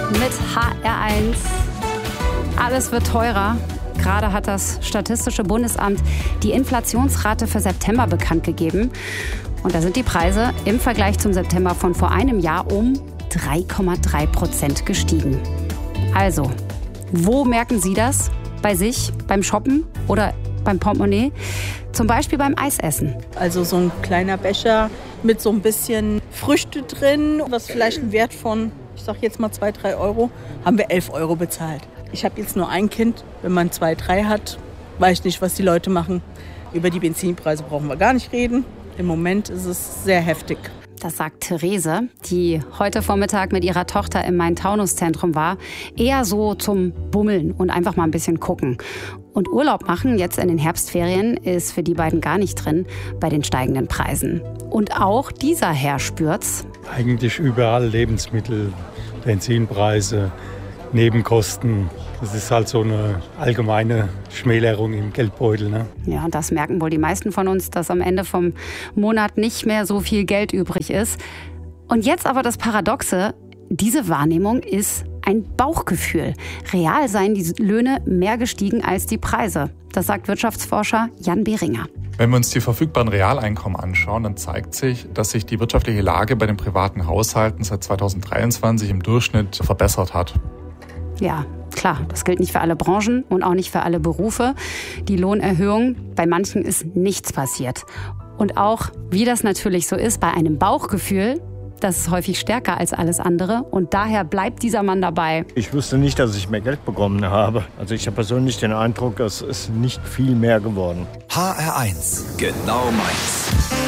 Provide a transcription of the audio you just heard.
mit HR1. Alles wird teurer. Gerade hat das Statistische Bundesamt die Inflationsrate für September bekannt gegeben. Und da sind die Preise im Vergleich zum September von vor einem Jahr um 3,3% gestiegen. Also, wo merken Sie das? Bei sich, beim Shoppen oder beim Portemonnaie? Zum Beispiel beim Eisessen. Also so ein kleiner Becher mit so ein bisschen Früchte drin, was vielleicht einen Wert von, ich sag jetzt mal 2-3 Euro, haben wir 11 Euro bezahlt. Ich habe jetzt nur ein Kind. Wenn man 2-3 hat, weiß ich nicht, was die Leute machen. Über die Benzinpreise brauchen wir gar nicht reden. Im Moment ist es sehr heftig. Das sagt Therese, die heute Vormittag mit ihrer Tochter im Main-Taunus-Zentrum war. Eher so zum Bummeln und einfach mal ein bisschen gucken. Und Urlaub machen jetzt in den Herbstferien ist für die beiden gar nicht drin bei den steigenden Preisen. Und auch dieser Herr spürt's. Eigentlich überall Lebensmittel, Benzinpreise, Nebenkosten. Das ist halt so eine allgemeine Schmälerung im Geldbeutel, ne? Ja, und das merken wohl die meisten von uns, dass am Ende vom Monat nicht mehr so viel Geld übrig ist. Und jetzt aber das Paradoxe, diese Wahrnehmung ist ein Bauchgefühl. Real seien die Löhne mehr gestiegen als die Preise. Das sagt Wirtschaftsforscher Jan Behringer. Wenn wir uns die verfügbaren Realeinkommen anschauen, dann zeigt sich, dass sich die wirtschaftliche Lage bei den privaten Haushalten seit 2023 im Durchschnitt verbessert hat. Ja, klar, das gilt nicht für alle Branchen und auch nicht für alle Berufe. Die Lohnerhöhung, bei manchen ist nichts passiert. Und auch, wie das natürlich so ist, bei einem Bauchgefühl, das ist häufig stärker als alles andere. Und daher bleibt dieser Mann dabei. Ich wusste nicht, dass ich mehr Geld bekommen habe. Also ich habe persönlich den Eindruck, es ist nicht viel mehr geworden. HR1, genau meins.